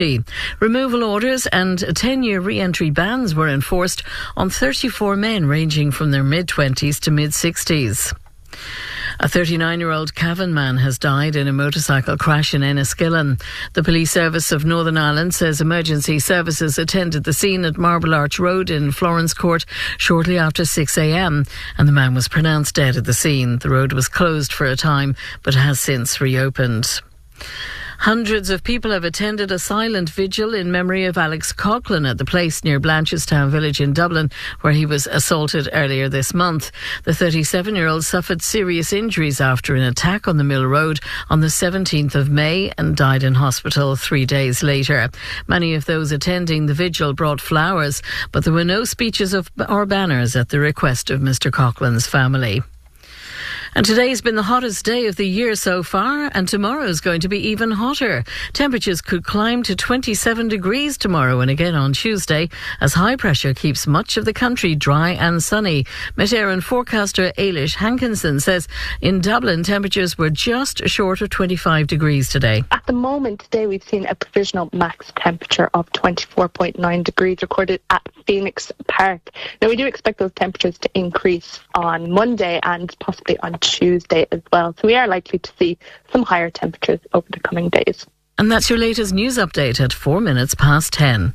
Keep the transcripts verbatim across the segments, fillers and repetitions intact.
Removal orders and ten-year re-entry bans were enforced on thirty-four men ranging from their mid-twenties to mid-sixties. A thirty-nine-year-old Cavan man has died in a motorcycle crash in Enniskillen. The Police Service of Northern Ireland says emergency services attended the scene at Marble Arch Road in Florence Court shortly after six a.m. and the man was pronounced dead at the scene. The road was closed for a time but has since reopened. Hundreds of people have attended a silent vigil in memory of Alex Coughlin at the place near Blanchestown village in Dublin, where he was assaulted earlier this month. The thirty-seven-year-old suffered serious injuries after an attack on the Mill Road on the seventeenth of May and died in hospital three days later. Many of those attending the vigil brought flowers, but there were no speeches of, or banners at the request of Mister Coughlin's family. And today's been the hottest day of the year so far, and tomorrow's going to be even hotter. Temperatures could climb to twenty-seven degrees tomorrow and again on Tuesday, as high pressure keeps much of the country dry and sunny. Met Éireann forecaster Ailish Hankinson says in Dublin temperatures were just short of twenty-five degrees today. At the moment today we've seen a provisional max temperature of twenty-four point nine degrees recorded at Phoenix Park. Now we do expect those temperatures to increase on Monday and possibly on Tuesday as well. So we are likely to see some higher temperatures over the coming days. And that's your latest news update at four minutes past ten.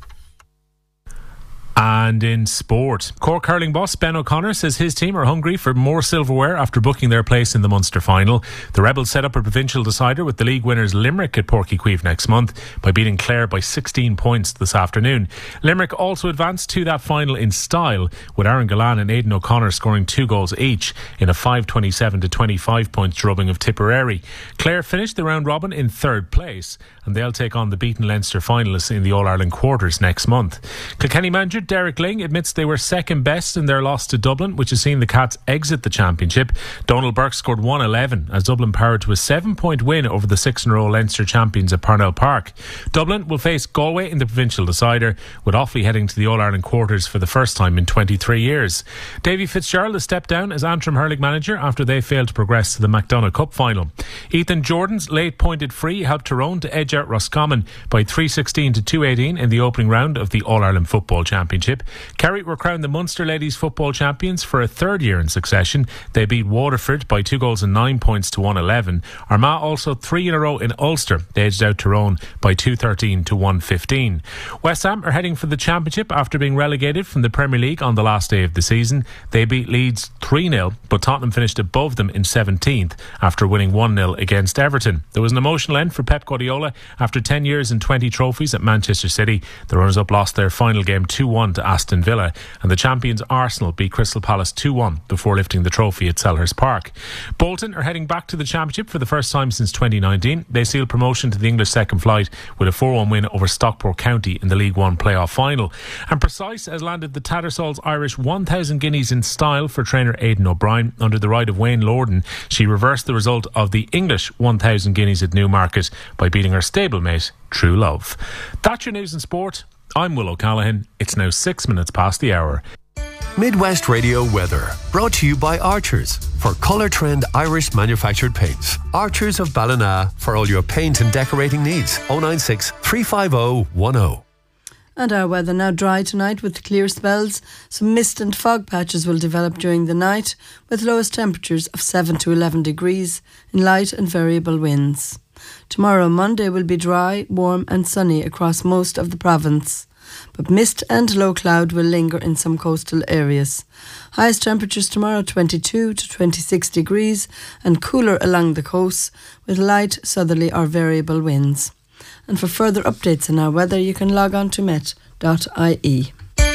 And in sport, Cork hurling boss Ben O'Connor says his team are hungry for more silverware after booking their place in the Munster final. The Rebels set up a provincial decider with the league winners Limerick at Páirc Uí Chaoimh next month by beating Clare by sixteen points this afternoon. Limerick also advanced to that final in style, with Aaron Gillane and Aidan O'Connor scoring two goals each in a five twenty-seven to twenty-five point drubbing of Tipperary. Clare finished the round robin in third place, and they'll take on the beaten Leinster finalists in the All-Ireland quarters next month. Kilkenny manager Derek Ling admits they were second best in their loss to Dublin, which has seen the Cats exit the championship. Donald Burke scored one eleven as Dublin powered to a seven-point win over the six-in-a-row Leinster champions at Parnell Park. Dublin will face Galway in the provincial decider, with Offaly heading to the All-Ireland quarters for the first time in twenty-three years. Davy Fitzgerald has stepped down as Antrim hurling manager after they failed to progress to the McDonagh Cup final. Ethan Jordan's late-pointed free helped Tyrone to edge out Roscommon by three sixteen to two eighteen in the opening round of the All-Ireland Football Championship. Kerry were crowned the Munster Ladies Football Champions for a third year in succession. They beat Waterford by two goals and nine points to one eleven. Armagh also three in a row in Ulster. They edged out Tyrone by two thirteen to one fifteen. West Ham are heading for the Championship after being relegated from the Premier League on the last day of the season. They beat Leeds three nil, but Tottenham finished above them in seventeenth after winning one nil against Everton. There was an emotional end for Pep Guardiola after ten years and twenty trophies at Manchester City. The runners-up lost their final game two one to Aston Villa, and the champions Arsenal beat Crystal Palace two one before lifting the trophy at Selhurst Park. Bolton are heading back to the Championship for the first time since twenty nineteen. They sealed promotion to the English second flight with a four one win over Stockport County in the League One playoff final. And Precise has landed the Tattersalls Irish one thousand guineas in style for trainer Aidan O'Brien under the ride of Wayne Lorden. She reversed the result of the English one thousand guineas at Newmarket by beating her stablemate True Love. That's your news and sport. I'm Will O'Callaghan. It's now six minutes past the hour. Midwest Radio weather, brought to you by Archers for Colour Trend Irish manufactured paints. Archers of Ballina for all your paint and decorating needs. oh nine six, three five oh, one oh. And our weather now dry tonight with clear spells. Some mist and fog patches will develop during the night with lowest temperatures of seven to eleven degrees in light and variable winds. Tomorrow, Monday, will be dry, warm and sunny across most of the province, but mist and low cloud will linger in some coastal areas. Highest temperatures tomorrow twenty-two to twenty-six degrees and cooler along the coast with light southerly or variable winds. And for further updates on our weather, you can log on to met dot I E.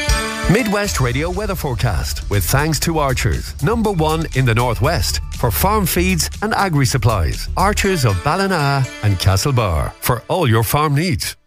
Midwest Radio weather forecast with thanks to Archers, number one in the northwest for farm feeds and agri supplies. Archers of Ballina and Castlebar for all your farm needs.